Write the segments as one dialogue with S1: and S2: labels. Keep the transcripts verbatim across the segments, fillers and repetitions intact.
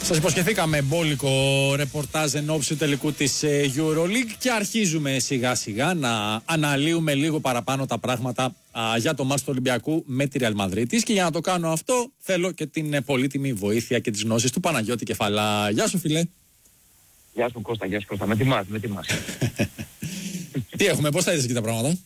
S1: Σας υποσχεθήκαμε μπόλικο ρεπορτάζ εν ώψη του τελικού της EuroLeague και αρχίζουμε σιγά σιγά να αναλύουμε λίγο παραπάνω τα πράγματα α, για το μάτς του Ολυμπιακού με τη Real Madrid. Και για να το κάνω αυτό θέλω και την πολύτιμη βοήθεια και τις γνώσεις του Παναγιώτη Κεφαλά. Γεια σου φίλε.
S2: Γεια σου Κώστα, γεια σου Κώστα. Με τιμάς, με τιμάς.
S1: Τι έχουμε, πώς θα είδες εκεί τα πράγματα?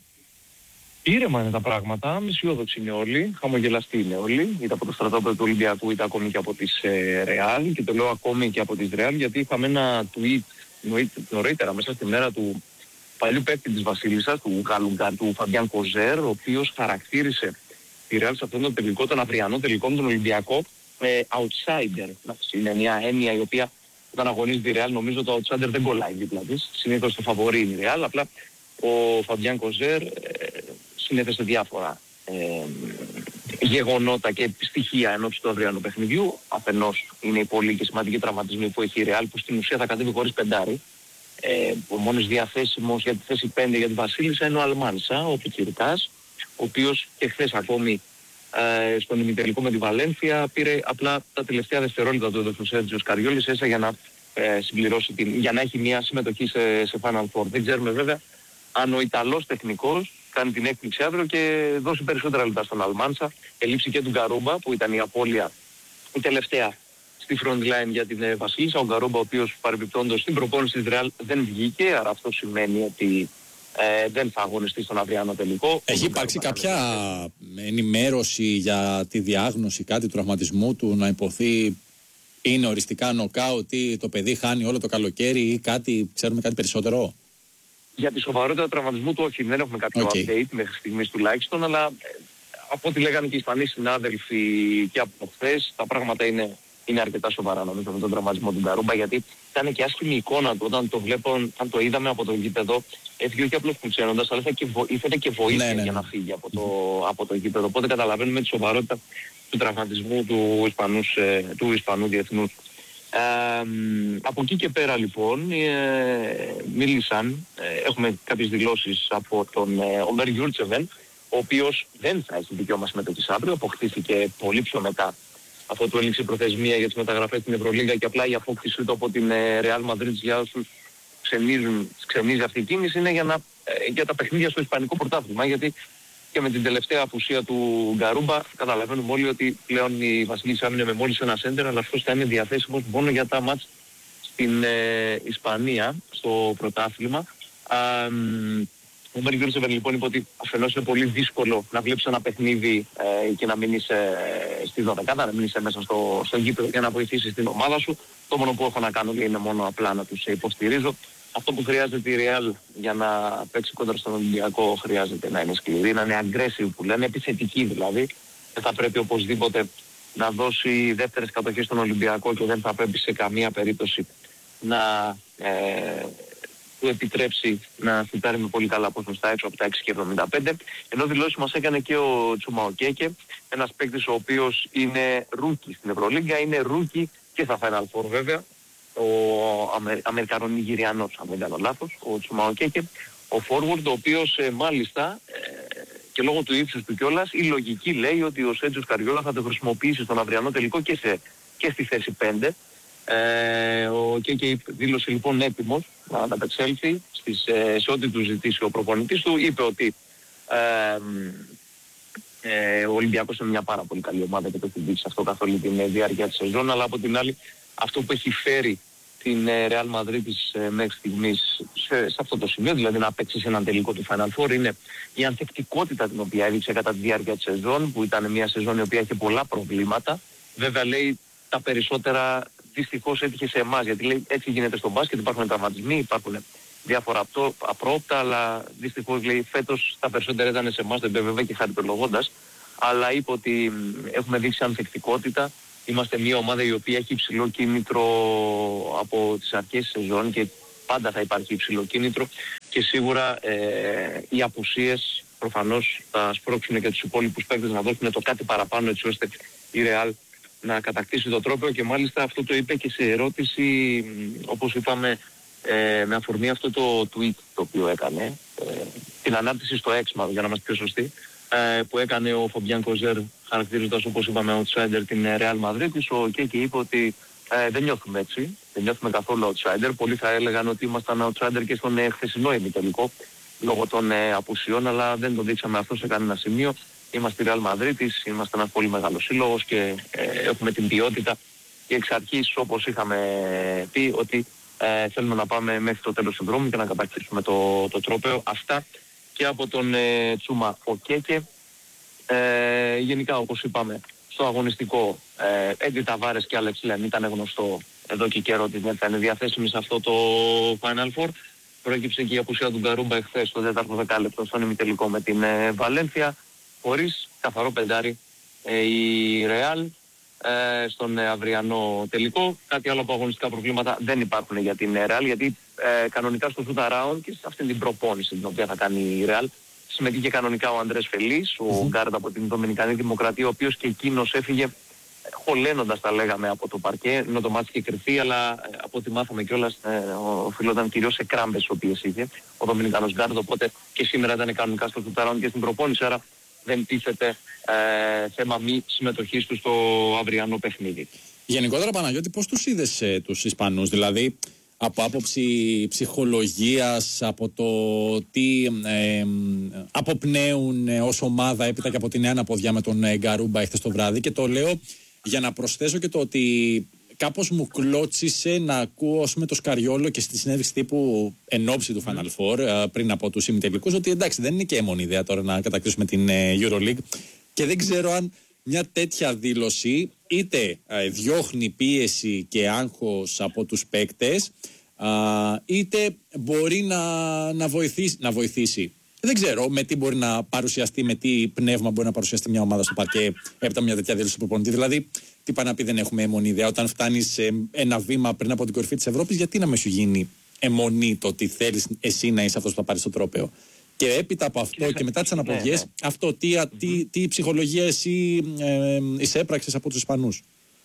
S2: Ήρεμα είναι τα πράγματα, μισιόδοξοι είναι όλοι, χαμογελαστοί είναι όλοι, είτε από το στρατόπεδο του Ολυμπιακού είτε ακόμη και από τις ε, Real, και το λέω ακόμη και από τις Real γιατί είχαμε ένα tweet νωρίτερα μέσα στη μέρα του παλιού παίκτη της Βασίλισσας, του Γαλλουγκά, του Φαμπιάν Κοζέρ, ο οποίος χαρακτήρισε τη Real σε αυτόν τον τελικό, τον αυριανό τελικό με τον Ολυμπιακό, ε, outsider. Είναι μια έννοια η οποία όταν αγωνίζει τη Real νομίζω το outsider δεν κολλάει δίπλα της, συνήθως το φαβορί είναι η Real, απλά ο Φαμπιάν Κοζέρ ε, συνέθεσε διάφορα ε, γεγονότα και στοιχεία ενόψει του αυριανού παιχνιδιού. Αφενός είναι οι πολύ και σημαντικοί τραυματισμοί που έχει η Real, που στην ουσία θα κατέβει χωρίς πεντάρι. Ε, ο μόνος διαθέσιμος για τη θέση πέντε για τη Βασίλισσα είναι ο Αλμάνσα, ο Πιτσιρικάς, ο οποίος και χθες ακόμη ε, στον ημιτελικό με τη Βαλένθια πήρε απλά τα τελευταία δευτερόλεπτα του έδωσε ο Σέρτζιος Καριόλης έσα για να ε, συμπληρώσει την, για να έχει μια συμμετοχή σε, σε Final Four. Δεν ξέρουμε βέβαια αν ο Ιταλός τεχνικός κάνει την έκπληξη αύριο και δώσει περισσότερα λεπτά στον Αλμάνσα. Ελείψη και του Γκαρούμπα που ήταν η απώλεια η τελευταία στη front line για την ε, Βασίλισσα. Ο Γκαρούμπα ο οποίος παρεμπιπτόντως στην προπόνηση της Real δεν βγήκε, άρα αυτό σημαίνει ότι ε, δεν θα αγωνιστεί στον αυριανό τελικό.
S1: Έχει υπάρξει κάποια ενημέρωση για τη διάγνωση, κάτι του τραυματισμού του, να υποθεί είναι οριστικά νοκάουτ ή το παιδί χάνει όλο το καλοκαίρι ή κάτι, ξέρουμε κάτι περισσότερο?
S2: Για τη σοβαρότητα του τραυματισμού του όχι, δεν έχουμε κάποιο okay. update μέχρι στιγμής τουλάχιστον, αλλά ε, από ό,τι λέγανε και οι Ισπανοί συνάδελφοι και από χθες, τα πράγματα είναι, είναι αρκετά σοβαρά νομίζω με τον τραυματισμό του Γκαρούμπα, γιατί ήταν και άσχημη η εικόνα του όταν το βλέπω, αν το είδαμε από το γήπεδο, έφυγε όχι απλώς κουτσένοντας, αλλά ήθελε και βοήθεια ναι, ναι, ναι. για να φύγει από το, από το γήπεδο. Οπότε καταλαβαίνουμε τη σοβαρότητα του τραυματισμού του Ισπανού, ε, του Ισπανού διεθνούς. Ε, από εκεί και πέρα λοιπόν ε, μίλησαν, ε, έχουμε κάποιες δηλώσεις από τον ε, Ομέρ Γιούρτσεβεν, ο οποίος δεν θα έχει δικαίωμα συμμετοχής αύριο, αποκτήθηκε πολύ πιο μετά αφού του έληξε προθεσμία για τις μεταγραφές στην Ευρωλίγα και απλά η απόκτησή του από την ε, Real Madrid για όσους ξενίζουν, ξενίζει αυτή η κίνηση είναι για, να, ε, για τα παιχνίδια στο Ισπανικό πρωτάθλημα, γιατί και με την τελευταία απουσία του Γκαρούμπα καταλαβαίνουμε όλοι ότι πλέον η Βασίλισσα έμεινε με μόλις ένα σέντερ, αλλά αυτός θα είναι διαθέσιμος μόνο για τα μάτς στην ε, Ισπανία, στο πρωτάθλημα. Α, ο Μέρι Γκρίσεβεν λοιπόν είπε ότι αφενός είναι πολύ δύσκολο να βλέπεις ένα παιχνίδι ε, και να μείνεις ε, στη δωδεκάδα, να μείνεις μέσα στο, στο γήπεδο και να βοηθήσεις την ομάδα σου. Το μόνο που έχω να κάνω είναι μόνο απλά να τους υποστηρίζω. Αυτό που χρειάζεται η Real για να παίξει κόντρα στον Ολυμπιακό χρειάζεται να είναι σκληρή, να είναι aggressive που λένε, επιθετική δηλαδή. Δεν θα πρέπει οπωσδήποτε να δώσει δεύτερες κατοχές στον Ολυμπιακό και δεν θα πρέπει σε καμία περίπτωση να ε, του επιτρέψει να σουτάρει με πολύ καλά ποσοστά έξω από τα έξι κόμμα εβδομήντα πέντε. Ενώ δηλώσεις μας έκανε και ο Τσουμαοκέκε, ένας παίκτης ο οποίος είναι ρούκι στην Ευρωλίγκα, είναι ρούκι και θα Final Four βέβαια. Ο Αμε, Αμερικανο-Νιγηριανός, αν δεν κάνω λάθος, ο Τσουμαοκέκε, ο forward, ο οποίος ε, μάλιστα ε, και λόγω του ύψους του κιόλας, η λογική λέει ότι ο Σέρτζιος Καριόλα θα το χρησιμοποιήσει στον αυριανό τελικό και, σε, και στη θέση πέντε. Ε, ο Κέκε δήλωσε λοιπόν έτοιμος να ανταπεξέλθει στις, ε, σε ό,τι του ζητήσει ο προπονητής του. Είπε ότι ε, ε, ο Ολυμπιακός είναι μια πάρα πολύ καλή ομάδα και το έχει δείξει αυτό καθ' όλη την διάρκεια της σεζόν, αλλά από την άλλη αυτό που έχει φέρει την Real Madrid της μέχρι στιγμής σε, σε αυτό το σημείο, δηλαδή να παίξει σε έναν τελικό του Final Four, είναι η ανθεκτικότητα την οποία έδειξε κατά τη διάρκεια της σεζόν, που ήταν μια σεζόν η οποία είχε πολλά προβλήματα. Βέβαια λέει τα περισσότερα δυστυχώς έτυχε σε εμάς, γιατί λέει έτσι γίνεται στο μπάσκετ, υπάρχουν τραυματισμοί, υπάρχουν διάφορα απρόοπτα, αλλά δυστυχώς λέει φέτος τα περισσότερα ήταν σε εμάς, δεν είπε βέβαια και χαριτολογώντας, αλλά είπε ότι έχουμε δείξει ανθεκτικότητα. Είμαστε μια ομάδα η οποία έχει υψηλό κίνητρο από τις αρχές της σεζόν και πάντα θα υπάρχει υψηλό κίνητρο και σίγουρα ε, οι απουσίες προφανώς θα σπρώξουν και τους υπόλοιπους παίκτες να δώσουν το κάτι παραπάνω έτσι ώστε η Real να κατακτήσει το τρόπαιο, και μάλιστα αυτό το είπε και σε ερώτηση, όπως είπαμε, ε, με αφορμή αυτό το tweet το οποίο έκανε, ε, την ανάρτηση στο X μάλλον για να είμαστε πιο σωστοί, ε, που έκανε ο Φαμπιάν Κοζέρ χαρακτηρίζοντας όπως είπαμε outsider την Real Madrid. Ο Κέκε είπε ότι Ε, δεν νιώθουμε έτσι. Δεν νιώθουμε καθόλου outsider. Πολλοί θα έλεγαν ότι ήμασταν outsider και στον ε, χθεσινό ημιτελικό λόγω των ε, απουσιών, αλλά δεν το δείξαμε αυτό σε κανένα σημείο. Είμαστε η Real Madrid, είμαστε ένας πολύ μεγάλος σύλλογος και ε, έχουμε την ποιότητα και εξ αρχής, όπως είχαμε πει, ότι ε, θέλουμε να πάμε μέχρι το τέλος του δρόμου και να κατακτήσουμε το, το τρόπαιο. Αυτά και από τον ε, Τσούμα Οκέκε. Ε, γενικά, όπως είπαμε, στο αγωνιστικό, ε, Έντι Ταβάρες και Άλεξ Λεν ήταν γνωστό εδώ και καιρό ότι δεν θα είναι διαθέσιμοι σε αυτό το Final Four. Προέκυψε και η απουσία του Γκαρούμπα εχθές στο τέταρτο δεκάλεπτο στον ημιτελικό με την ε, Βαλένθια, χωρίς καθαρό πεντάρι ε, η Real ε, στον ε, αυριανό τελικό. Κάτι άλλο από αγωνιστικά προβλήματα δεν υπάρχουν για την ε, Real, γιατί ε, κανονικά στο shoot around και σε αυτήν την προπόνηση την οποία θα κάνει η Real συμμετείχε κανονικά ο Αντρές Φελής, ο γκάρντ από την Δομινικανή Δημοκρατία, ο οποίος και εκείνος έφυγε χωλένοντας, τα λέγαμε, από το παρκέ, ενώ το μάτι είχε κρυφθεί, αλλά ε, από ό,τι μάθαμε κιόλας ε, οφειλόταν κυρίως σε κράμπες οι οποίες είχε ο Δομινικανός γκάρντ, οπότε και σήμερα ήταν κανονικά στο shoot around και στην προπόνηση, άρα δεν τίθεται ε, θέμα μη συμμετοχής του στο αυριανό παιχνίδι.
S1: Γενικότερα, Παναγιώτη, πώς τους είδες ε, τους Ισπανούς, δηλαδή από άποψη ψυχολογίας, από το τι ε, αποπνέουν ε, ως ομάδα έπειτα και από την νέα αναποδιά με τον ε, Γκαρούμπα εχθές το βράδυ, και το λέω για να προσθέσω και το ότι κάπως μου κλώτσισε να ακούω με το Σκαριόλο και στη συνέντευξη τύπου εν ώψη του Final Four πριν από τους ημιτελικούς ότι εντάξει, δεν είναι και έμονη ιδέα τώρα να κατακτήσουμε την EuroLeague, και δεν ξέρω αν μια τέτοια δήλωση είτε διώχνει πίεση και άγχος από τους παίκτες, είτε μπορεί να, να, βοηθήσει, να βοηθήσει. Δεν ξέρω με τι μπορεί να παρουσιαστεί, με τι πνεύμα μπορεί να παρουσιαστεί μια ομάδα στο παρκέ έπειτα μια τέτοια δήλωση του προπονητή. Δηλαδή, τι πάει να πει, δεν έχουμε αιμονή ιδέα. Όταν φτάνει ένα βήμα πριν από την κορυφή της Ευρώπης, γιατί να με σου γίνει αιμονή το ότι θέλεις εσύ να είσαι αυτός που θα πάρει το τρόπαιο. Και έπειτα από αυτό και μετά τις αναποδιές, αυτό τι, τι, τι ψυχολογία εσύ ε, εισέπραξες από τους Ισπανούς.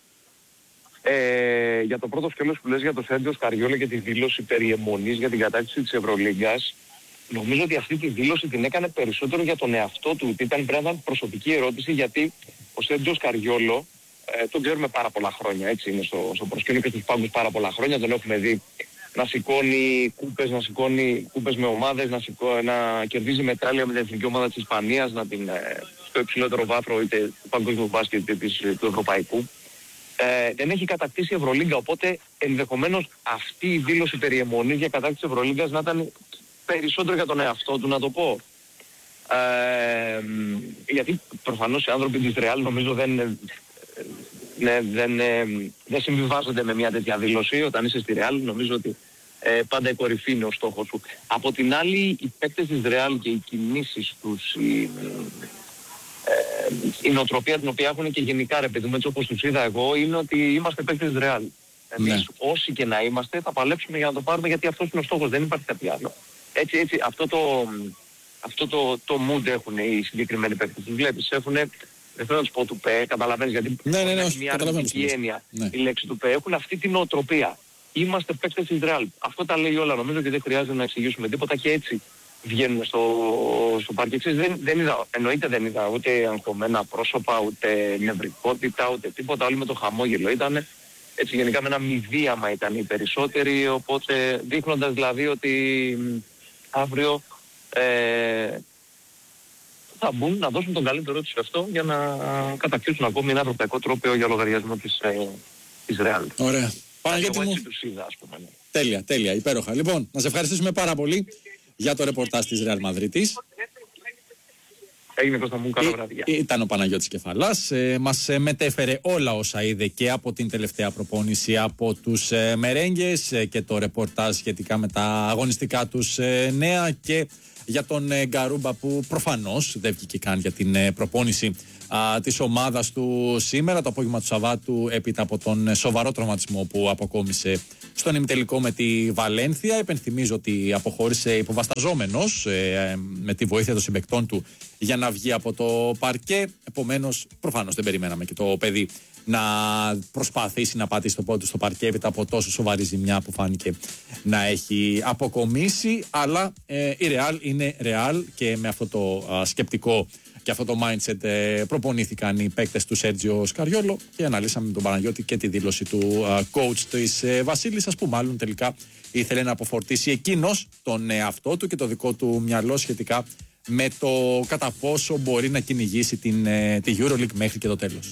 S2: Ε, για το πρώτο σκέλος που λες για το Σέρντζιο Σκαριόλο και τη δήλωση περί αιμονής για την κατάκτηση της Ευρωλίγκας, νομίζω ότι αυτή τη δήλωση την έκανε περισσότερο για τον εαυτό του. Ήταν πρέπει να ήταν προσωπική ερώτηση, γιατί ο Σέρντζιο Σκαριόλο ε, τον ξέρουμε πάρα πολλά χρόνια. Έτσι είναι στο, στο προσκήνιο και στους πάγκους πάρα πολλά χρόνια. Τον έχουμε δει να σηκώνει κούπες, να σηκώνει κούπες με ομάδες, να, σηκώ, να κερδίζει μετάλλια με την εθνική ομάδα της Ισπανίας, να την, ε, στο υψηλότερο βάθρο είτε του παγκόσμιου μπάσκετ είτε του ευρωπαϊκού. Ε, δεν έχει κατακτήσει Ευρωλίγκα, οπότε ενδεχομένως αυτή η δήλωση περί αιμονής για κατάκτηση Ευρωλίγκας να ήταν περισσότερο για τον εαυτό του, να το πω. Ε, γιατί προφανώς οι άνθρωποι της Real νομίζω δεν, ναι, δεν, δεν συμβιβάζονται με μια τέτοια δήλωση. Όταν είσαι στη Real νομίζω ότι ε, πάντα η κορυφή είναι ο στόχος σου. Από την άλλη, οι παίκτες της Real και οι κινήσεις τους, η, ε, η νοοτροπία την οποία έχουν και γενικά, ρε παιδί μου, έτσι όπως τους είδα εγώ, είναι ότι είμαστε παίκτες της Real. Εμείς ναι. όσοι και να είμαστε θα παλέψουμε για να το πάρουμε, γιατί αυτός είναι ο στόχος, δεν υπάρχει κάτι άλλο. Έτσι, έτσι, αυτό το, αυτό το, το mood έχουν οι συγκεκριμένοι παίκτες. Τους βλέπεις, έχουν, δεν θέλω να τους πω του ΠΕ, καταλαβαίνεις, γιατί
S1: ναι, ναι, ναι,
S2: έχει μια αρνητική έννοια ναι. η λέξη του ΠΕ. Έχουν αυτή την νοοτροπία. Είμαστε παίκτες της Real. Αυτό τα λέει όλα, νομίζω, και δεν χρειάζεται να εξηγήσουμε τίποτα, και έτσι βγαίνουν στο, στο πάρκι. Δεν, δεν είδα, εννοείται δεν είδα ούτε αγχωμένα πρόσωπα, ούτε νευρικότητα, ούτε τίποτα. Όλοι με το χαμόγελο ήταν. Έτσι γενικά με ένα μηδίαμα ήταν οι περισσότεροι, οπότε δείχνοντας δηλαδή ότι αύριο ε, θα μπουν να δώσουν τον καλύτερό τους σε αυτό για να κατακτήσουν ακόμη ένα ευρωπαϊκό τρόπαιο για λογαριασμό της, ε, της Real.
S1: Ωραία. Παναγιώτη μου.
S2: Είδα, ας πούμε, ναι.
S1: Τέλεια, τέλεια, υπέροχα. Λοιπόν, να σε ευχαριστήσουμε πάρα πολύ για το ρεπορτάζ της Real Madrid.
S2: Έγινε Κώστα μου, καλά βράδια.
S1: Ήταν ο Παναγιώτης Κεφαλάς. Ε, μας ε, μετέφερε όλα όσα είδε και από την τελευταία προπόνηση από τους ε, μερέγγες ε, και το ρεπορτάζ σχετικά με τα αγωνιστικά τους ε, νέα, και για τον ε, Γκαρούμπα που προφανώς δεν βγήκε καν για την ε, προπόνηση α, της ομάδας του σήμερα το απόγευμα του Σαββάτου, έπειτα από τον ε, σοβαρό τραυματισμό που αποκόμισε στον ημιτελικό με τη Βαλένθια. Επενθυμίζω ότι αποχώρησε υποβασταζόμενος ε, με τη βοήθεια των συμπαικτών του για να βγει από το παρκέ. Επομένως, προφανώς δεν περιμέναμε και το παιδί να προσπαθήσει να πατήσει το πόδι του στο παρκέ έπειτα από τόσο σοβαρή ζημιά που φάνηκε να έχει αποκομίσει. Αλλά ε, η Real είναι Real, και με αυτό το α, σκεπτικό και αυτό το mindset ε, προπονήθηκαν οι παίκτες του Σέρτζιο Σκαριόλο και αναλύσαμε με τον Παναγιώτη και τη δήλωση του ε, coach της ε, Βασίλισσας, που μάλλον τελικά ήθελε να αποφορτήσει εκείνος τον εαυτό του και το δικό του μυαλό σχετικά με το κατά πόσο μπορεί να κυνηγήσει την, ε, τη EuroLeague μέχρι και το τέλος.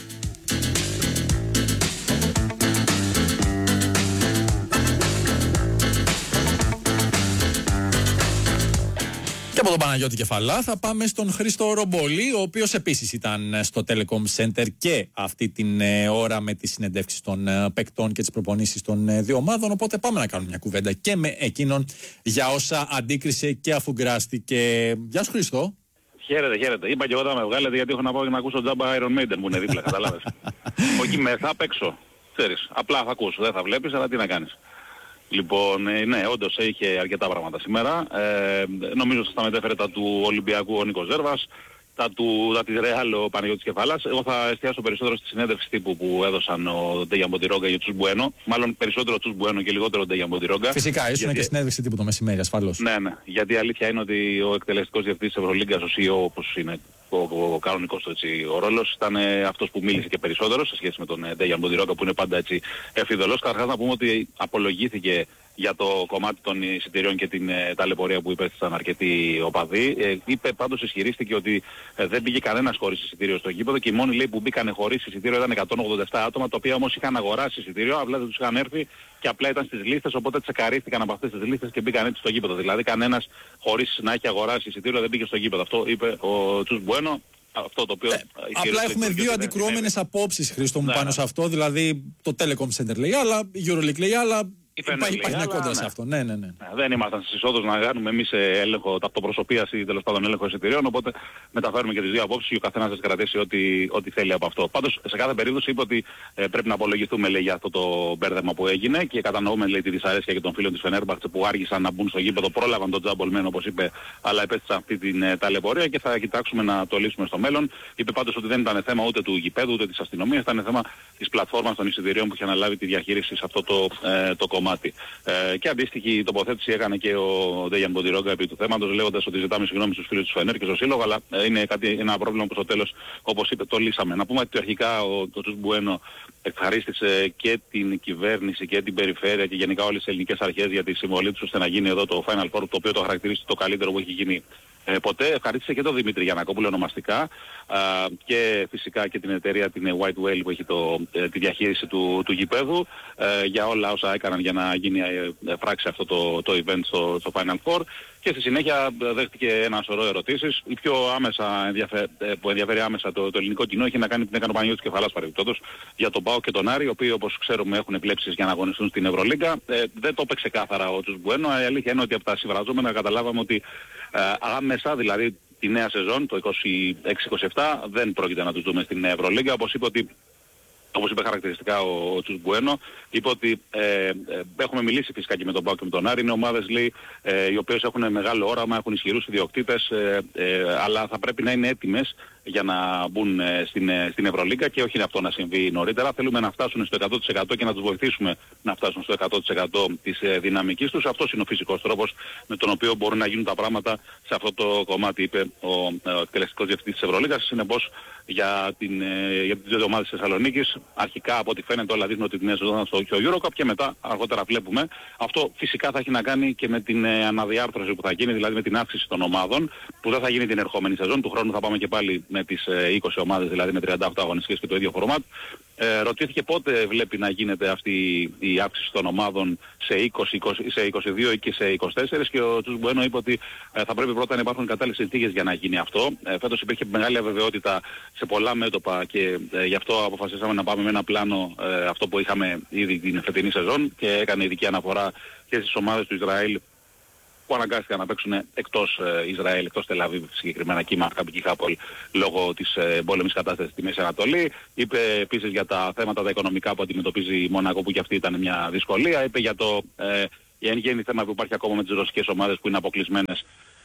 S1: Και από τον Παναγιώτη Κεφαλά θα πάμε στον Χρήστο Ρομπολή, ο οποίος επίσης ήταν στο Telecom Center και αυτή την ε, ώρα με τις συνεντεύξεις των ε, παικτών και τις προπονήσεις των ε, δύο ομάδων. Οπότε πάμε να κάνουμε μια κουβέντα και με εκείνον για όσα αντίκρισε και αφουγκράστηκε. Γεια σου, Χρήστο.
S3: Χαίρετε, χαίρετε. Είπα και εγώ θα με βγάλετε γιατί έχω να πάω και να ακούσω τζάμπα Iron Maiden που είναι δίπλα, καταλάβες. Όχι μέσα, απ' έξω. Ξέρεις, απλά θα ακούσω, δεν θα βλέπεις, αλλά τι να κάνεις. Λοιπόν, ναι, όντως είχε αρκετά πράγματα σήμερα. Ε, νομίζω ότι θα μετέφερε τα του Ολυμπιακού ο Νίκος Ζέρβας, τα, του, τα της Ρεάλ ο Παναγιώτης Κεφαλάς. Εγώ θα εστιάσω περισσότερο στη συνέντευξη τύπου που έδωσαν ο Ντέγιαν Μποντιρόγκα για τους Μπουένο. Μάλλον περισσότερο τους Μπουένο και λιγότερο ο Ντέγιαν Μποντιρόγκα.
S1: Φυσικά, ήσουν γιατί... και συνέντευξη τύπου το μεσημέρι, ασφαλώς.
S3: Ναι, ναι. Γιατί η αλήθεια είναι ότι ο εκτελεστικός διευθυντής της Ευρωλίγκας, ο σι ι ο, όπως είναι ο, ο, ο κανονικός του έτσι, ο ρόλος, ήταν ε, αυτός που μίλησε και περισσότερο σε σχέση με τον ε, Ντέγιαν Μποντιρόγκα, που είναι πάντα έτσι εφηδελός. Καταρχάς να πούμε ότι απολογήθηκε για το κομμάτι των εισιτηρίων και την ε, ταλαιπωρία που υπέστησαν αρκετοί οπαδοί. Ε, είπε πάντως, ισχυρίστηκε ότι ε, δεν πήγε κανένας χωρίς εισιτήριο στο γήπεδο και οι μόνοι λέει που μπήκαν χωρίς εισιτήριο ήταν εκατόν ογδόντα επτά άτομα, τα οποία όμως είχαν αγοράσει εισιτήριο, απλά δεν τους είχαν έρθει και απλά ήταν στις λίστες, οπότε τσεκαρίστηκαν από αυτές τις λίστες και μπήκαν έτσι στο γήπεδο. Δηλαδή κανένας χωρίς να έχει αγοράσει εισιτήριο δεν μπήκε στο γήπεδο. Αυτό είπε ο Τσους Μπουένο. Αυτό το οποίο
S1: ε, απλά έχουμε δύο αντικρουόμενες απόψεις, Χρήστο μου, ναι, πάνω ναι. σε αυτό. Δηλαδή το Telecom Center λέει άλλα, η EuroLeague λέει άλλα. Υπάρχει, υπάρχει μια κόντρα ναι. σε αυτό. Ναι, ναι, ναι.
S3: Δεν ήμασταν στις εισόδους να κάνουμε εμείς έλεγχο ταυτοπροσωπείας ή τέλος πάντων έλεγχο εισιτηρίων, οπότε μεταφέρουμε και τις δύο απόψεις και ο καθένας θα κρατήσει ό,τι, ό,τι θέλει από αυτό. Πάντως σε κάθε περίπτωση είπε ότι ε, πρέπει να απολογηθούμε λέει, για αυτό το μπέρδεμα που έγινε και κατανοούμε λέει, τη δυσαρέσκεια και των φίλων της Φενέρμπαχτσε που άργησαν να μπουν στο γήπεδο, πρόλαβαν τον τζάμπολμεν όπως είπε, αλλά επέστησαν αυτή την ε, ταλαιπωρία και θα κοιτάξουμε να το λύσουμε στο μέλλον. Είπε πάντως ότι δεν ήταν θέμα ούτε του γηπέδου ούτε της αστυνομίας, ήταν θέμα της πλατφόρμας των εισιτηρίων που είχε αναλάβει τη διαχείριση σε αυτό το, ε, το κομμάτι. Ε, και αντίστοιχη τοποθέτηση έκανε και ο Ντέγιαν Μποντιρόγκα επί του θέματος, λέγοντας ότι ζητάμε συγγνώμη στους φίλους του Φενέρ και στο Σύλλογο, αλλά ε, είναι κάτι, ένα πρόβλημα που στο τέλος, όπως είπε, το λύσαμε. Να πούμε ότι αρχικά ο Τσους Μπουένο ευχαρίστησε και την κυβέρνηση και την περιφέρεια και γενικά όλες τις ελληνικές αρχές για τη συμβολή τους ώστε να γίνει εδώ το Final Four, το οποίο το χαρακτηρίζει το καλύτερο που έχει γίνει Ε, ποτέ. Ευχαρίστησε και τον Δημήτρη Γιαννακόπουλο ονομαστικά α, και φυσικά και την εταιρεία την White Whale που έχει το, ε, τη διαχείριση του, του γηπέδου ε, για όλα όσα έκαναν για να γίνει ε, πράξη αυτό το, το event στο, στο Final Four. Και στη συνέχεια δέχτηκε ένα σωρό ερωτήσεις. Η πιο άμεσα ενδιαφε... που ενδιαφέρει άμεσα το, το ελληνικό κοινό έχει να κάνει την έκανε ο Παναγιώτης Κεφαλάς παρεμπιπτόντως για τον ΠΑΟΚ και τον Άρη, οι οποίοι όπως ξέρουμε έχουν εκλέψεις για να αγωνιστούν στην Ευρωλίγκα. Ε, δεν το είπε ξεκάθαρα ο Τσους Μπουένο. Η αλήθεια είναι ότι από τα συμφραζόμενα καταλάβαμε ότι ε, άμεσα, δηλαδή τη νέα σεζόν, το είκοσι έξι είκοσι επτά, δεν πρόκειται να τους δούμε στην Ευρωλίγκα. Όπως είπε ότι Όπως είπε χαρακτηριστικά ο, ο Τσους Μπουένο, είπε ότι ε, ε, έχουμε μιλήσει φυσικά και με τον ΠΑΟΚ και με τον Άρη. Είναι ομάδες λέει, ε, οι οποίες έχουν μεγάλο όραμα, έχουν ισχυρούς ιδιοκτήτες, ε, ε, αλλά θα πρέπει να είναι έτοιμες για να μπουν ε, στην, ε, στην Ευρωλίγκα και όχι αυτό να συμβεί νωρίτερα. Θέλουμε να φτάσουν στο εκατό τοις εκατό και να τους βοηθήσουμε να φτάσουν στο εκατό τοις εκατό της ε, δυναμικής τους. Αυτός είναι ο φυσικός τρόπος με τον οποίο μπορούν να γίνουν τα πράγματα σε αυτό το κομμάτι, είπε ο, ο εκτελεστικός διευθυντής της Ευρωλίγκας. Συνεπώς για, την, ε, για τις δύο ομάδες της Θεσσαλονίκης, αρχικά από ό,τι φαίνεται όλα δείχνουν ότι την νέα σεζόν στο Eurocup και μετά αργότερα βλέπουμε. Αυτό φυσικά θα έχει να κάνει και με την ε, αναδιάρθρωση που θα γίνει, δηλαδή με την αύξηση των ομάδων, που δεν θα γίνει την ερχόμενη σεζόν. Του χρόνου θα πάμε και πάλι με τις ε, είκοσι ομάδες, δηλαδή με τριάντα οκτώ αγωνιστικές και το ίδιο φορμάτ. Ε, ρωτήθηκε πότε βλέπει να γίνεται αυτή η αύξηση των ομάδων σε, είκοσι, είκοσι, σε είκοσι δύο ή και σε είκοσι τέσσερα και ο Τσους Μπουένο είπε ότι ε, θα πρέπει πρώτα να υπάρχουν κατάλληλες συνθήκες για να γίνει αυτό. Ε, φέτος υπήρχε μεγάλη αβεβαιότητα σε πολλά μέτωπα και ε, γι' αυτό αποφασίσαμε να πάμε με ένα πλάνο ε, αυτό που είχαμε ήδη την φετινή σεζόν και έκανε ειδική αναφορά και στις ομάδες του Ισραήλ που αναγκάστηκαν να παίξουν εκτός ε, Ισραήλ, εκτός Τελαβίβ, συγκεκριμένα κύμα Μακάμπι Χάπολ, λόγω της ε, πόλεμης κατάστασης στη Μέση Ανατολή. Είπε επίσης για τα θέματα τα οικονομικά που αντιμετωπίζει η Μονακό, που και αυτή ήταν μια δυσκολία. Είπε για το ε, η εν γέννη θέμα που υπάρχει ακόμα με τις ρωσικές ομάδες που είναι αποκλεισμένες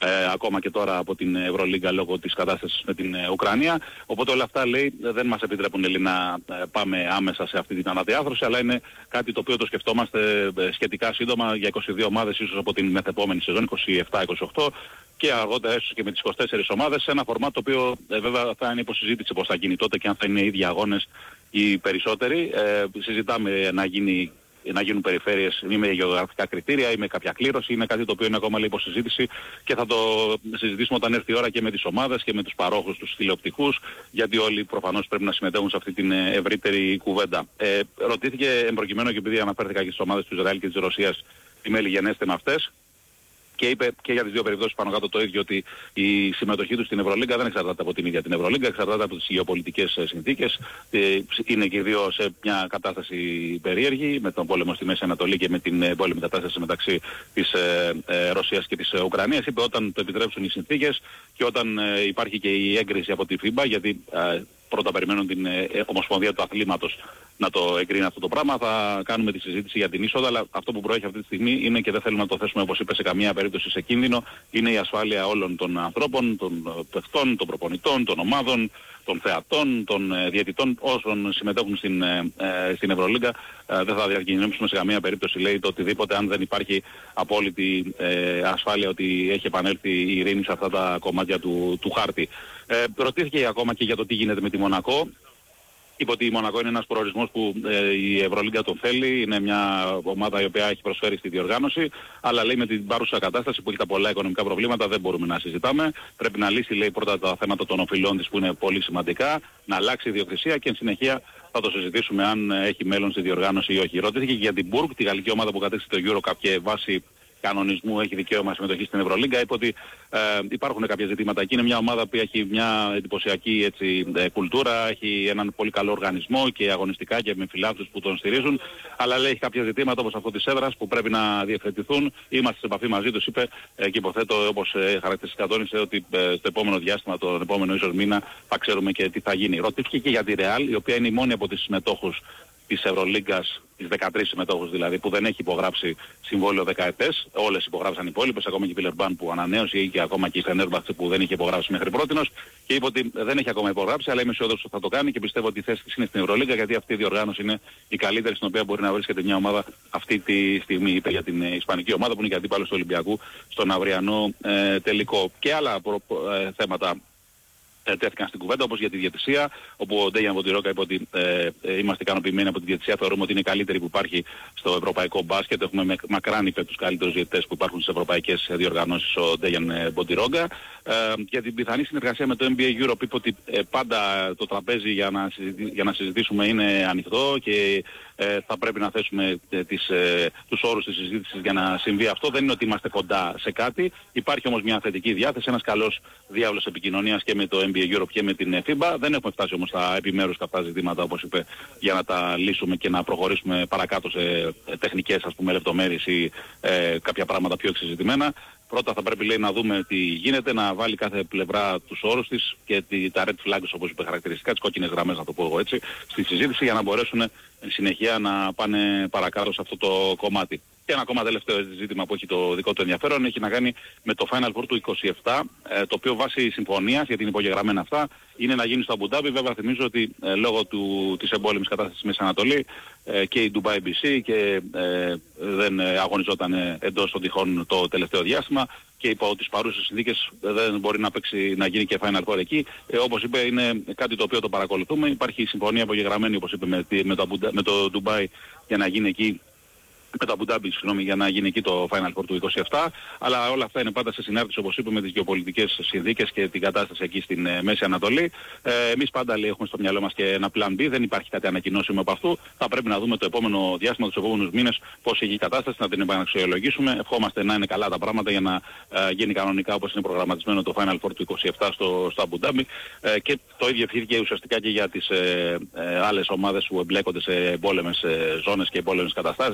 S3: Ε, ακόμα και τώρα από την Ευρωλίγκα λόγω της κατάστασης με την ε, Ουκρανία. Οπότε όλα αυτά, λέει, δεν μας επιτρέπουν, λέει, να ε, πάμε άμεσα σε αυτή την αναδιάθρωση, αλλά είναι κάτι το οποίο το σκεφτόμαστε ε, σχετικά σύντομα για είκοσι δύο ομάδες, ίσως από την μεθεπόμενη σεζόν, είκοσι επτά είκοσι οκτώ, και αργότερα ίσως και με τις είκοσι τέσσερις ομάδες, σε ένα φορμάτ το οποίο ε, βέβαια θα είναι υποσυζήτηση πώς θα γίνει τότε και αν θα είναι οι ίδιοι αγώνες ή περισσότεροι. Ε, συζητάμε να γίνει να γίνουν περιφέρειες ή με γεωγραφικά κριτήρια ή με κάποια κλήρωση. Είναι κάτι το οποίο είναι ακόμα, λέει, υποσυζήτηση και θα το συζητήσουμε όταν έρθει η ώρα και με τις ομάδες και με τους παρόχους, τους τηλεοπτικούς, γιατί όλοι προφανώς πρέπει να συμμετέχουν σε αυτή την ευρύτερη κουβέντα. Ε, ρωτήθηκε εμπροκειμένου, και επειδή αναφέρθηκα και στις ομάδες του Ισραήλ και της Ρωσίας, τι μέλη γενέστε με αυτές. Και είπε και για τις δύο περιπτώσεις πάνω κάτω το ίδιο, ότι η συμμετοχή τους στην Ευρωλίγκα δεν εξαρτάται από την ίδια την Ευρωλίγκα, εξαρτάται από τις γεωπολιτικές συνθήκες. Είναι και οι δύο σε μια κατάσταση περίεργη, με τον πόλεμο στη Μέση Ανατολή και με την πόλεμη κατάσταση μεταξύ της ε, ε, Ρωσίας και της Ουκρανίας. Είπε όταν το επιτρέψουν οι συνθήκες και όταν ε, υπάρχει και η έγκριση από τη φίμπα, γιατί ε, πρώτα περιμένουν την ε, Ομοσπονδία του Αθλήματος να το εγκρίνει αυτό το πράγμα. Θα κάνουμε τη συζήτηση για την είσοδο, αλλά αυτό που προέχει αυτή τη στιγμή είναι, και δεν θέλουμε να το θέσουμε, όπως είπε, σε καμία περίπτωση σε κίνδυνο, είναι η ασφάλεια όλων των ανθρώπων, των παιχτών, των προπονητών, των ομάδων, των θεατών, των ε, διαιτητών, όσων συμμετέχουν στην, ε, ε, στην Ευρωλίγκα. Ε, δεν θα διακινδυνεύσουμε σε καμία περίπτωση, λέει, το οτιδήποτε, αν δεν υπάρχει απόλυτη ε, ασφάλεια ότι έχει επανέλθει η ειρήνη σε αυτά τα κομμάτια του, του χάρτη. Ε, ρωτήθηκε ακόμα και για το τι γίνεται με τη Μονακό. Είπε ότι η Μονακό είναι ένας προορισμός που ε, η Ευρωλίγκα τον θέλει. Είναι μια ομάδα η οποία έχει προσφέρει στη διοργάνωση. Αλλά, λέει, με την παρούσα κατάσταση που έχει τα πολλά οικονομικά προβλήματα δεν μπορούμε να συζητάμε. Πρέπει να λύσει, λέει, πρώτα τα θέματα των οφειλών της που είναι πολύ σημαντικά, να αλλάξει η ιδιοκτησία και εν συνεχεία θα το συζητήσουμε αν έχει μέλλον στη διοργάνωση ή όχι. Ρωτήθηκε για την Μπουργκ, τη γαλλική ομάδα που κατέκτησε το EuroCup και βάσει κανονισμού έχει δικαίωμα συμμετοχή στην Ευρωλίγκα. Είπε ότι ε, υπάρχουν κάποια ζητήματα εκεί. Είναι μια ομάδα που έχει μια εντυπωσιακή, έτσι, ε, κουλτούρα, έχει έναν πολύ καλό οργανισμό και αγωνιστικά και με φιλάθλους που τον στηρίζουν. Αλλά, λέει, έχει κάποια ζητήματα όπως αυτό της έδρας που πρέπει να διευθετηθούν. Είμαστε σε επαφή μαζί τους, είπε, ε, και υποθέτω, όπως ε, χαρακτηριστικά τόνισε, ότι ε, στο επόμενο διάστημα, τον επόμενο ίσως μήνα, θα ξέρουμε και τι θα γίνει. Ρωτήθηκε και για τη Real, η οποία είναι η μόνη από τις συμμετόχους της Ευρωλίγκας, τις δεκατρείς συμμετόχους δηλαδή, που δεν έχει υπογράψει συμβόλαιο δεκαετές. Όλες υπογράψαν οι υπόλοιπες, ακόμα και η Βιλερμπάν που ανανέωσε, ή και ακόμα και η Φενέρμπαχτσε που δεν είχε υπογράψει μέχρι πρότινος. Και είπε ότι δεν έχει ακόμα υπογράψει, αλλά είμαι αισιόδοξος ότι θα το κάνει και πιστεύω ότι η θέση της είναι στην Ευρωλίγκα, γιατί αυτή η διοργάνωση είναι η καλύτερη στην οποία μπορεί να βρίσκεται μια ομάδα αυτή τη στιγμή. Είπε για την Ισπανική ομάδα που είναι και αντίπαλος του Ολυμπιακού στον αυριανό ε, τελικό. Και άλλα προ, ε, θέματα τέθηκαν στην κουβέντα, όπως για τη διαιτησία, όπου ο Ντέιαν Μποντιρόγκα είπε ότι ε, ε, είμαστε ικανοποιημένοι από τη διαιτησία. Θεωρούμε ότι είναι η καλύτερη που υπάρχει στο ευρωπαϊκό μπάσκετ. Έχουμε με, μακράν είπε τους καλύτερους διαιτητές που υπάρχουν στις ευρωπαϊκές διοργανώσεις, ο Ντέιαν Μποντιρόγκα. Ε, για την πιθανή συνεργασία με το N B A Europe είπε ότι ε, πάντα το τραπέζι για να, συζητή, για να συζητήσουμε είναι ανοιχτό και ε, θα πρέπει να θέσουμε ε, τις, ε, τους όρους της συζήτησης για να συμβεί αυτό. Δεν είναι ότι είμαστε κοντά σε κάτι. Υπάρχει όμως μια θετική διάθεση, ένας καλός διάβλος επικοινωνίας και με το N B A Europe και με την φίμπα. Δεν έχουμε φτάσει όμως στα επιμέρους καυτά ζητήματα, όπως είπε, για να τα λύσουμε και να προχωρήσουμε παρακάτω σε τεχνικές, ας πούμε, λεπτομέρειες ή ε, κάποια πράγματα πιο εξεζητημένα. Πρώτα θα πρέπει, λέει, να δούμε τι γίνεται, να βάλει κάθε πλευρά τους όρους της και τη, τα red flags, όπως είπε χαρακτηριστικά, τις κόκκινες γραμμές, να το πω εγώ έτσι, στη συζήτηση, για να μπορέσουν συνεχεία να πάνε παρακάτω σε αυτό το κομμάτι. Και ένα ακόμα τελευταίο ζήτημα που έχει το δικό του ενδιαφέρον έχει να κάνει με το Final Four του είκοσι επτά, ε, το οποίο βάσει συμφωνίας, γιατί είναι υπογεγραμμένα αυτά, είναι να γίνει στο Αμπουντάμπι. Βέβαια θυμίζω ότι ε, λόγω του, της εμπόλεμης κατάστασης στη Μέση Ανατολή ε, και η Dubai μπι σι και ε, δεν ε, αγωνιζόταν ε, εντός των τυχών το τελευταίο διάστημα και υπό τις παρούσες συνθήκες δεν μπορεί να, παίξει, να γίνει και Final Four εκεί. Ε, όπως είπε, είναι κάτι το οποίο το παρακολουθούμε. Υπάρχει συμφωνία απογεγραμμένη, όπως είπε, με, με, το, με το Dubai για να γίνει εκεί, με το Αμπουντάμπι, συγγνώμη, για να γίνει εκεί το Final Four του είκοσι επτά, αλλά όλα αυτά είναι πάντα σε συνάρτηση, όπως είπαμε, με τις γεωπολιτικές συνθήκες και την κατάσταση εκεί στην ε, Μέση Ανατολή. Ε, εμείς πάντα, λέει, έχουμε στο μυαλό μας και ένα plan B, δεν υπάρχει κάτι ανακοινώσιμο από αυτού. Θα πρέπει να δούμε το επόμενο διάστημα, τους επόμενους μήνες, πώς έχει η κατάσταση, να την επαναξιολογήσουμε. Ευχόμαστε να είναι καλά τα πράγματα για να ε, γίνει κανονικά όπως είναι προγραμματισμένο το Final Four του είκοσι επτά στο, στο Αμπουντάμπι. Ε, και το ίδιο ευχήθηκε ουσιαστικά και για τις ε, ε, άλλες ομάδες που εμπλέκονται σε εμπόλεμες ε, ζώνες και εμπόλεμες καταστάσεις.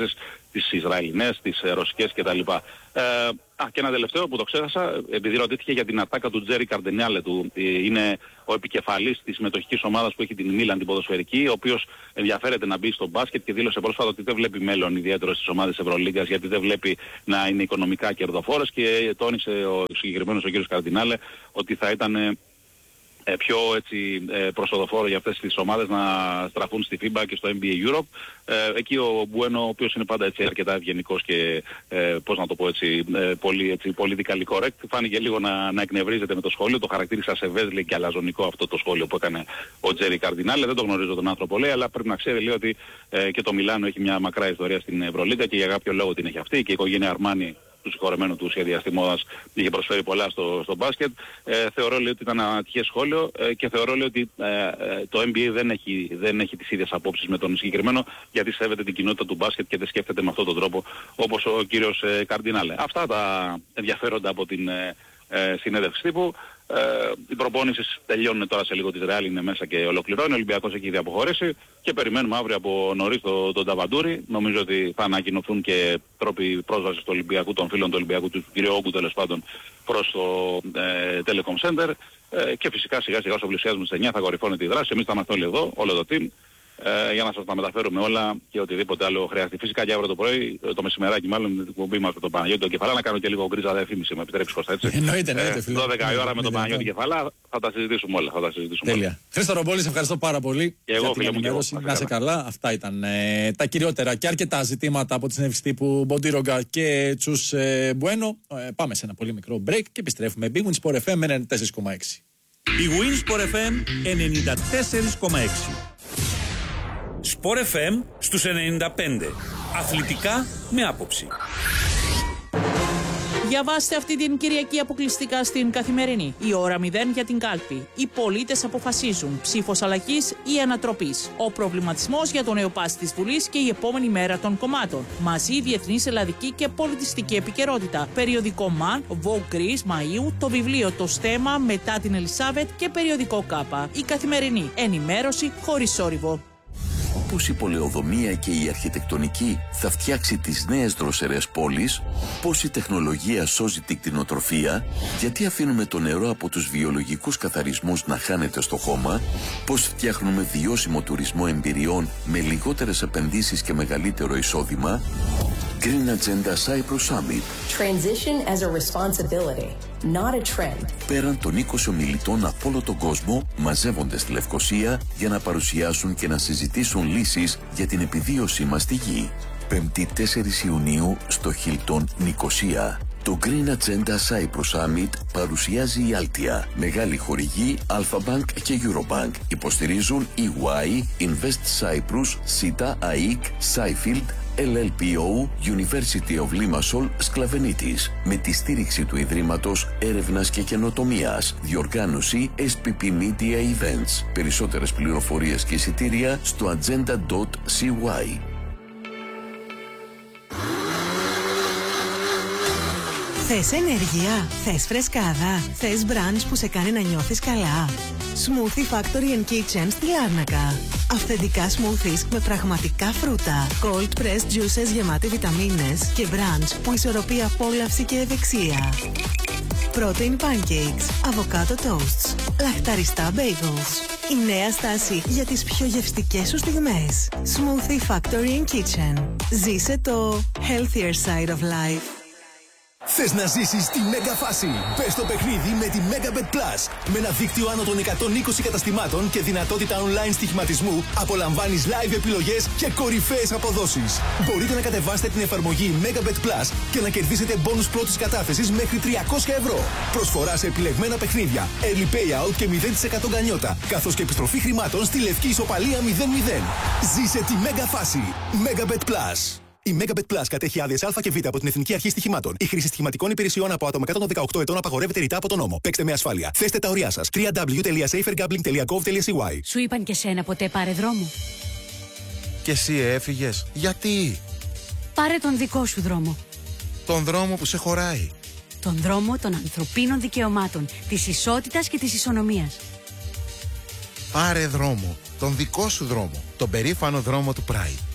S3: τις Ισραηλινές, τις Ρωσικές κτλ. Ε, α, και ένα τελευταίο που το ξέχασα, επειδή ρωτήθηκε για την ατάκα του Τζέρι Καρντενιάλε του. Είναι ο επικεφαλής της συμμετοχικής ομάδας που έχει την Μίλαν, την ποδοσφαιρική, ο οποίος ενδιαφέρεται να μπει στο μπάσκετ και δήλωσε πρόσφατα ότι δεν βλέπει μέλλον ιδιαίτερο στις ομάδες Ευρωλίγκας, γιατί δεν βλέπει να είναι οικονομικά κερδοφόρες, και τόνισε ο συγκεκριμένος ο κ. Καρντινάλε ότι θα ήταν πιο έτσι προσοδοφόρο για αυτές τις ομάδες να στραφούν στη φίμπα και στο N B A Europe. Ε, εκεί ο Μπουένο, ο οποίος είναι πάντα έτσι αρκετά ευγενικός και ε, πώς να το πω έτσι, ε, πολύ, έτσι πολιτικά correct, φάνηκε λίγο να, να εκνευρίζεται με το σχόλιο. Το χαρακτήρισα σε βέσλη και αλαζονικό αυτό το σχόλιο που έκανε ο Τζέρι Καρντινάλε. Δεν το γνωρίζω τον άνθρωπο, λέει, αλλά πρέπει να ξέρει λέει, ότι ε, και το Μιλάνο έχει μια μακρά ιστορία στην Ευρωλίγκα και για κάποιο λόγο την έχει αυτή, και η οικογένεια Αρμάνι του συγχωρεμένου του σχεδιαστή μόδας είχε προσφέρει πολλά στο, στο μπάσκετ. Ε, θεωρώ λέει, ότι ήταν ένα ατυχές σχόλιο ε, και θεωρώ λέει, ότι ε, ε, το N B A δεν έχει, δεν έχει τις ίδιες απόψεις με τον συγκεκριμένο, γιατί σέβεται την κοινότητα του μπάσκετ και δεν σκέφτεται με αυτόν τον τρόπο όπως ο κύριος ε, Καρντινάλε. Αυτά τα ενδιαφέροντα από την ε, ε, συνέντευξη τύπου. Ε, οι προπόνησεις τελειώνουν τώρα σε λίγο, της Ρεάλ είναι μέσα και ολοκληρώνει. Ο Ολυμπιακός έχει ήδη αποχωρήσει και περιμένουμε αύριο από νωρίς τον το Ταβαντούρη. Νομίζω ότι θα ανακοινωθούν και τρόποι πρόσβασης του Ολυμπιακού, των φίλων του Ολυμπιακού, του κ. Όγκου τέλος πάντων, προς το ε, Telecom Center. Ε, και φυσικά σιγά σιγά όσο πλησιάζουμε στις εννιά θα κορυφώνεται η δράση. Εμείς θα είμαστε όλοι εδώ, όλο το team, ε, για να σας τα μεταφέρουμε όλα και οτιδήποτε άλλο χρειαστεί. Φυσικά και αύριο το πρωί, το μεσημεράκι μάλλον, με την εκπομπή μας με τον Παναγιώτη τον Κεφαλά, να κάνω και λίγο γκρίζα διαφήμιση, με επιτρέψεις Κώστα, έτσι.
S1: Εννοείται, εννοείται, φίλε.
S3: δώδεκα η ώρα με τον Παναγιώτη Κεφαλά, θα τα συζητήσουμε όλα. Θα τα συζητήσουμε
S1: Τέλεια.
S3: όλα.
S1: Χρήστο Ρομπόλη, σε ευχαριστώ πάρα πολύ
S3: και εγώ,
S1: για την
S3: φίλε μου,
S1: ενημέρωση.
S3: εγώ,
S1: να είσαι καλά. Αυτά ήταν ε, τα κυριότερα και αρκετά ζητήματα από τη συνέντευξη τύπου Μποντίρογκα και Τσους ε, Μπουένο. Ε, πάμε σε ένα πολύ μικρό break και επιστρέφουμε. Big Win Sport εφ εμ ενενήντα τέσσερα κόμμα έξι.
S4: Big Win Sport εφ εμ ενενήντα τέσσερα κόμμα έξι. Sport εφ εμ στους ενενήντα πέντε. Αθλητικά με άποψη.
S5: Διαβάστε αυτή την Κυριακή αποκλειστικά στην Καθημερινή. Η ώρα μηδέν για την κάλπη. Οι πολίτες αποφασίζουν. Ψήφος αλλαγής ή ανατροπής. Ο προβληματισμός για το νεοπάση της Βουλής και η επόμενη μέρα των κομμάτων. Μαζί η διεθνής, ελλαδική και πολιτιστική επικαιρότητα. Περιοδικό Μαν, Vogue Greece Μαΐου, το βιβλίο Το Στέμα μετά την Ελισάβετ και περιοδικό Κάπα. Η Καθημερινή. Ενημέρωση χωρίς σόρυβο.
S6: Πώς η πολεοδομία και η αρχιτεκτονική θα φτιάξει τις νέες δροσερές πόλεις, πώς η τεχνολογία σώζει την κτηνοτροφία, γιατί αφήνουμε το νερό από τους βιολογικούς καθαρισμούς να χάνεται στο χώμα, πώς φτιάχνουμε βιώσιμο τουρισμό εμπειριών με λιγότερες επενδύσεις και μεγαλύτερο εισόδημα. Green Agenda Cyprus Summit.
S7: Transition as a responsibility, not a trend.
S6: Πέραν των είκοσι ομιλητών από όλο τον κόσμο μαζεύονται στη Λευκοσία για να παρουσιάσουν και να συζητήσουν λύσεις για την επιβίωσή μας στη γη. Πέμπτη τέσσερις Ιουνίου στο Hilton Νικοσία. Το Green Agenda Cyprus Summit παρουσιάζει η Altia. Μεγάλη χορηγή Alpha Bank και Eurobank. Υποστηρίζουν ι γουάι, Invest Cyprus, Sita, έι άι σι, Seifield, ελ ελ πι ο, University of Limassol, Sklavenidis, με τη στήριξη του Ιδρύματος Έρευνας και Καινοτομίας. Διοργάνωση ες πι πι Media Events. Περισσότερες πληροφορίες και εισιτήρια στο agenda τελεία σι γουάι.
S8: Θες ενέργεια, θες φρεσκάδα, θες μπραντς που σε κάνει να νιώθεις καλά. Smoothie Factory and Kitchen στη Λάρνακα. Αυθεντικά smoothies με πραγματικά φρούτα. Cold pressed juices γεμάτη βιταμίνες και μπραντς που ισορροπεί απόλαυση και ευεξία. Protein pancakes, avocado toasts, λαχταριστά bagels. Η νέα στάση για τις πιο γευστικές σου στιγμές. Smoothie Factory and Kitchen. Ζήσε το healthier side of life.
S9: Θες να ζήσεις τη μέγα φάση? Μπες στο παιχνίδι με τη Megabet Plus. Με ένα δίκτυο άνω των εκατόν είκοσι καταστημάτων και δυνατότητα online στοιχηματισμού, απολαμβάνεις live επιλογές και κορυφαίες αποδόσεις. Μπορείτε να κατεβάσετε την εφαρμογή Megabet Plus και να κερδίσετε μπόνους πρώτης κατάθεσης μέχρι τριακόσια ευρώ. Προσφορά σε επιλεγμένα παιχνίδια, early payout και μηδέν τοις εκατό γκανιότα, καθώς και επιστροφή χρημάτων στη λευκή ισοπαλία μηδέν μηδέν. Ζήσε τη μέγα φάση. Megabet Plus. Η Megabet Plus κατέχει άδειες Α και Β από την Εθνική Αρχή Στοιχημάτων. Η χρήση στοιχηματικών υπηρεσιών από άτομα κάτω των δεκαοκτώ ετών απαγορεύεται ρητά από τον νόμο. Παίξτε με ασφάλεια. Θέστε τα ωριά σας. double-u double-u double-u τελεία safer gambling τελεία gov τελεία σι γουάι.
S10: Σου είπαν και σένα ποτέ πάρε δρόμο?
S11: Και εσύ έφυγες? Γιατί?
S10: Πάρε τον δικό σου δρόμο.
S11: Τον δρόμο που σε χωράει.
S10: Τον δρόμο των ανθρωπίνων δικαιωμάτων, της ισότητας και της ισονομίας.
S11: Πάρε δρόμο. Τον δικό σου δρόμο. Τον περήφανο δρόμο του Pride.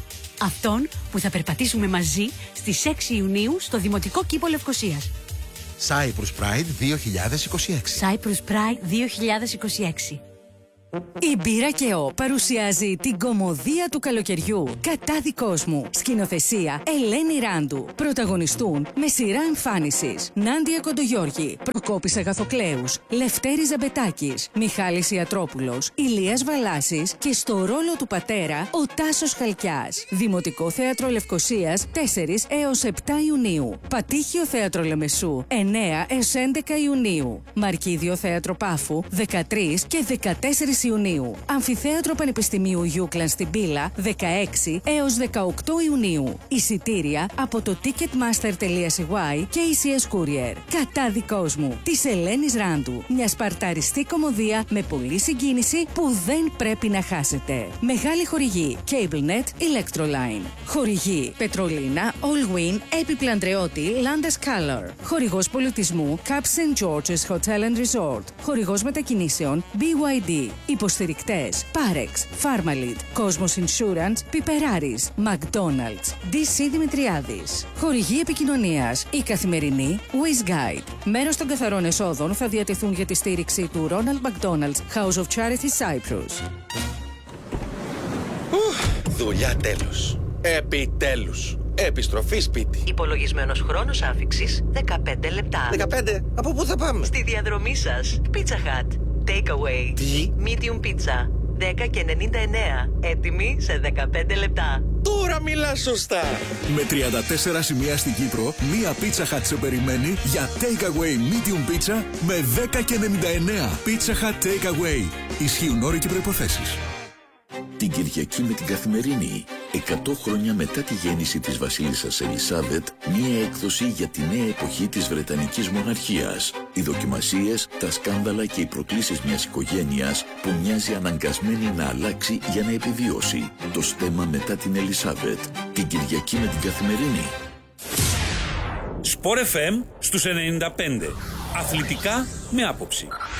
S10: Αυτόν που θα περπατήσουμε μαζί στις έξι Ιουνίου στο Δημοτικό Κήπο Λευκωσίας.
S11: Cyprus Pride δύο χιλιάδες είκοσι έξι.
S10: Cyprus Pride δύο χιλιάδες είκοσι έξι.
S12: Η Μπύρα και Ο παρουσιάζει την κωμωδία του καλοκαιριού. Κατάδικος μου. Σκηνοθεσία Ελένη Ράντου. Πρωταγωνιστούν με σειρά εμφάνισης Νάντια Κοντογιώργη, Προκόπης Αγαθοκλέους, Λευτέρης Ζαμπετάκης, Μιχάλης Ιατρόπουλος, Ηλίας Βαλάσης και στο ρόλο του πατέρα ο Τάσος Χαλκιάς. Δημοτικό Θέατρο Λευκωσίας τέσσερις έως επτά Ιουνίου. Πατήχιο Θέατρο Λεμεσού εννέα έως έντεκα Ιουνίου. Μαρκίδιο Θέατρο Πάφου δεκατρείς και δεκατέσσερις Ιουνίου. Αμφιθέατρο Πανεπιστημίου Γιούκλαν στην Πύλα δεκαέξι έως δεκαοκτώ Ιουνίου. Εισιτήρια από το ticketmaster τελεία c y και ι σι ες Courier. Κατάδικος μου της Ελένης Ράντου. Μια σπαρταριστή κωμωδία με πολλή συγκίνηση που δεν πρέπει να χάσετε. Μεγάλη χορηγή CableNet, Electroline. Χορηγή Πετρολίνα, Allwin, Επιπλαντρεώτη, Landes Color. Χορηγός πολιτισμού Cap Saint George's Hotel and Resort. Χορηγός μετακινήσεων μπι γουάι ντι. Υποστηρικτές Parex, Pharmalit, Cosmos Insurance, Πιπεράris, McDonald's, ντι σι Δημητριάδης. Χορηγή επικοινωνίας Η Καθημερινή, WizGuide. Μέρος των καθαρών εσόδων θα διατεθούν για τη στήριξη του Ronald McDonald's House of Charity Cyprus.
S11: Δουλειά τέλος. Επιτέλους. Επιστροφή σπίτι.
S13: Υπολογισμένος χρόνος άφιξης δεκαπέντε λεπτά.
S11: δεκαπέντε. Από πού θα πάμε?
S13: Στη διαδρομή σας. Pizza Hut. Takeaway.
S11: Τι?
S13: Medium pizza. δέκα και ενενήντα εννέα. Έτοιμη σε δεκαπέντε λεπτά.
S11: Τώρα μιλάς σωστά.
S9: Με τριάντα τέσσερα σημεία στην Κύπρο, μία Pizza Hut σε περιμένει για Takeaway Medium Pizza με δέκα και ενενήντα εννέα. Pizza Hut Takeaway. Ισχύουν όροι και προϋποθέσεις.
S6: Την Κυριακή με την Καθημερινή, εκατό χρόνια μετά τη γέννηση της βασίλισσας Ελισάβετ, μία έκδοση για τη νέα εποχή της Βρετανικής Μοναρχίας. Οι δοκιμασίες, τα σκάνδαλα και οι προκλήσεις μιας οικογένειας που μοιάζει αναγκασμένη να αλλάξει για να επιβιώσει. Το στέμμα μετά την Ελισάβετ. Την Κυριακή με την Καθημερινή.
S4: Sport εφ εμ στους ενενήντα πέντε. Αθλητικά με άποψη.